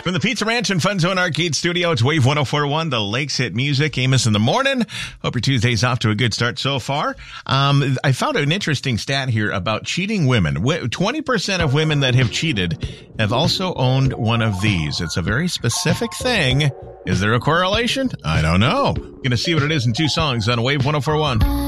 From the Pizza Ranch and Fun Zone Arcade Studio, it's Wave 104.1, the Lakes Hit Music. Amos in the morning. Hope your Tuesday's off to a good start so far. I found an interesting stat here about cheating women. 20% of women that have cheated have also owned one of these. It's a very specific thing. Is there a correlation? I don't know. Going to see what it is in two songs on Wave 104.1.